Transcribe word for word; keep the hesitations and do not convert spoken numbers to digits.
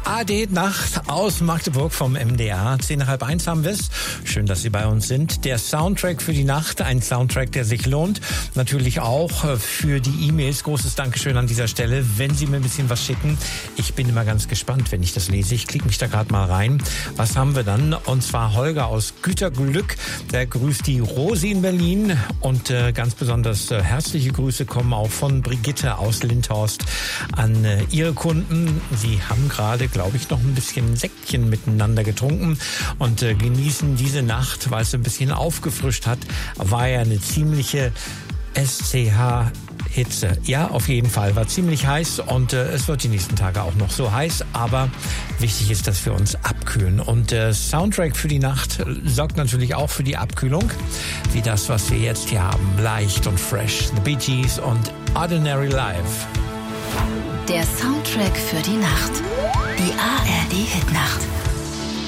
A R D-Nacht aus Magdeburg vom M D R. Zehn nach halb eins haben wir es. Schön, dass Sie bei uns sind. Der Soundtrack für die Nacht, ein Soundtrack, der sich lohnt. Natürlich auch für die E-Mails. Großes Dankeschön an dieser Stelle, wenn Sie mir ein bisschen was schicken. Ich bin immer ganz gespannt, wenn ich das lese. Ich klicke mich da gerade mal rein. Was haben wir dann? Und zwar Holger aus Güterglück. Der grüßt die Rosi in Berlin. Und äh, ganz besonders äh, herzliche Grüße kommen auch von Brigitte aus Lindhorst an äh, ihre Kunden. Sie haben gerade, glaube ich, noch ein bisschen Säckchen miteinander getrunken und äh, genießen diese Nacht, weil es ein bisschen aufgefrischt hat. War ja eine ziemliche S C H-Hitze. Ja, auf jeden Fall. War ziemlich heiß und äh, es wird die nächsten Tage auch noch so heiß. Aber wichtig ist, dass wir uns abkühlen. Und der äh, Soundtrack für die Nacht sorgt natürlich auch für die Abkühlung. Wie das, was wir jetzt hier haben. Leicht und fresh. The Bee Gees und Ordinary Life. Der Soundtrack für die Nacht. Die A R D-Hitnacht.